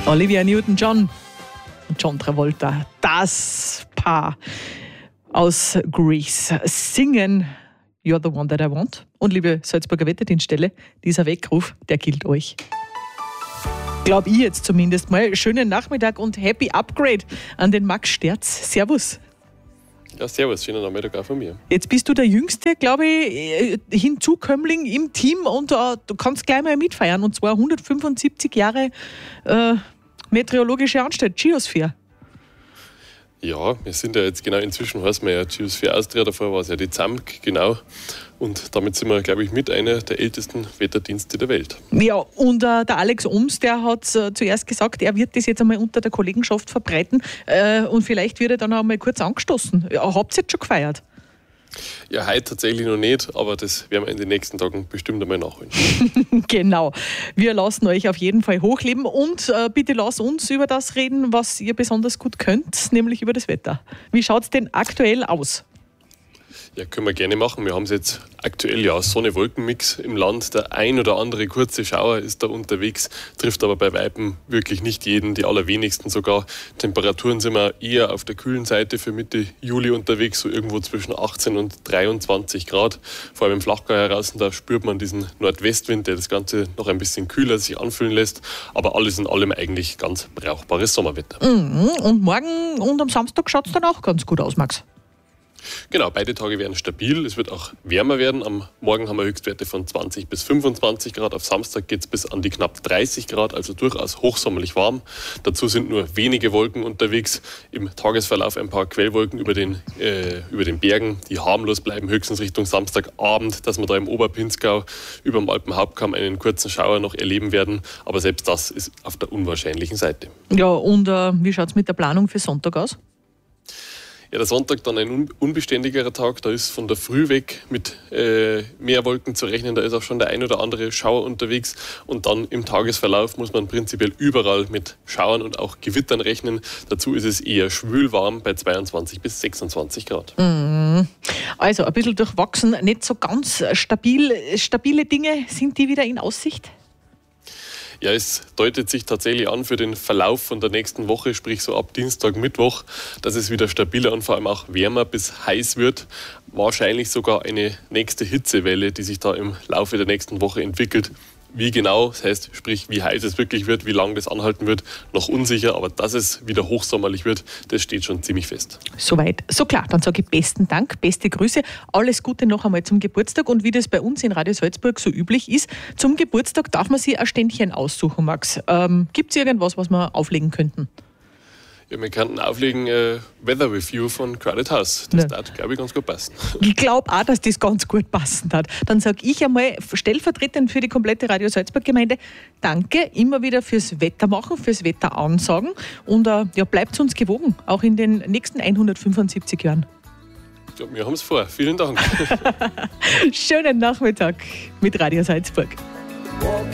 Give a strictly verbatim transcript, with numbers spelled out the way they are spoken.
Olivia Newton-John und John Travolta, das Paar aus Grease, singen You're the One That I Want. Und liebe Salzburger Wetterdienststelle, dieser Weckruf, der gilt euch. Glaube ich jetzt zumindest mal. Schönen Nachmittag und Happy Upgrade an den Max Sterz. Servus. Ja, servus, schönen Nachmittag auch von mir. Jetzt bist du der Jüngste, glaube ich, Hinzukömmling im Team und uh, du kannst gleich mal mitfeiern. Und zwar hundertfünfundsiebzig Jahre äh, Meteorologische Anstalt, Geosphere. Ja, wir sind ja jetzt genau, inzwischen heißt man ja Geosphere Austria, davor war es ja die Z A M K, genau. Und damit sind wir, glaube ich, mit einer der ältesten Wetterdienste der Welt. Ja, und äh, der Alex Oms, der hat äh, zuerst gesagt, er wird das jetzt einmal unter der Kollegenschaft verbreiten äh, und vielleicht wird er dann auch mal kurz angestoßen. Ja, habt ihr jetzt schon gefeiert? Ja, heute tatsächlich noch nicht, aber das werden wir in den nächsten Tagen bestimmt einmal nachholen. Genau. Wir lassen euch auf jeden Fall hochleben und äh, bitte lasst uns über das reden, was ihr besonders gut könnt, nämlich über das Wetter. Wie schaut es denn aktuell aus? Ja, können wir gerne machen. Wir haben es jetzt aktuell ja Sonne-Wolken-Mix im Land. Der ein oder andere kurze Schauer ist da unterwegs, trifft aber bei Weitem wirklich nicht jeden, die allerwenigsten sogar. Temperaturen sind wir eher auf der kühlen Seite für Mitte Juli unterwegs, so irgendwo zwischen achtzehn und dreiundzwanzig Grad. Vor allem im Flachgau heraus, da spürt man diesen Nordwestwind, der das Ganze noch ein bisschen kühler sich anfühlen lässt. Aber alles in allem eigentlich ganz brauchbares Sommerwetter. Mhm. Und morgen und am Samstag schaut es dann auch ganz gut aus, Max. Genau, beide Tage werden stabil. Es wird auch wärmer werden. Am Morgen haben wir Höchstwerte von zwanzig bis fünfundzwanzig Grad. Auf Samstag geht es bis an die knapp dreißig Grad, also durchaus hochsommerlich warm. Dazu sind nur wenige Wolken unterwegs. Im Tagesverlauf ein paar Quellwolken über den, äh, über den Bergen, die harmlos bleiben, höchstens Richtung Samstagabend, dass wir da im Oberpinzgau über dem Alpenhauptkamm einen kurzen Schauer noch erleben werden. Aber selbst das ist auf der unwahrscheinlichen Seite. Ja, und äh, wie schaut es mit der Planung für Sonntag aus? Ja, der Sonntag dann ein unbeständigerer Tag. Da ist von der Früh weg mit äh, mehr Wolken zu rechnen. Da ist auch schon der ein oder andere Schauer unterwegs. Und dann im Tagesverlauf muss man prinzipiell überall mit Schauern und auch Gewittern rechnen. Dazu ist es eher schwülwarm bei zweiundzwanzig bis sechsundzwanzig Grad. Also ein bisschen durchwachsen, nicht so ganz stabil. Stabile Dinge, sind die wieder in Aussicht? Ja, es deutet sich tatsächlich an für den Verlauf von der nächsten Woche, sprich so ab Dienstag, Mittwoch, dass es wieder stabiler und vor allem auch wärmer bis heiß wird. Wahrscheinlich sogar eine nächste Hitzewelle, die sich da im Laufe der nächsten Woche entwickelt. Wie genau, das heißt, sprich wie heiß es wirklich wird, wie lange das anhalten wird, noch unsicher. Aber dass es wieder hochsommerlich wird, das steht schon ziemlich fest. Soweit, so klar. Dann sage ich besten Dank, beste Grüße. Alles Gute noch einmal zum Geburtstag. Und wie das bei uns in Radio Salzburg so üblich ist, zum Geburtstag darf man sich ein Ständchen aussuchen, Max. Ähm, Gibt es irgendwas, was wir auflegen könnten? Ja, wir könnten auflegen äh, Weather With You von Crowded House. Das ja. Darf, glaube ich, ganz gut passen. Ich glaube auch, dass das ganz gut passen hat. Dann sage ich einmal stellvertretend für die komplette Radio Salzburg-Gemeinde danke immer wieder fürs Wetter machen, fürs Wetter ansagen. Und äh, ja, bleibt uns gewogen, auch in den nächsten hundertfünfundsiebzig Jahren. Ja, wir haben es vor. Vielen Dank. Schönen Nachmittag mit Radio Salzburg.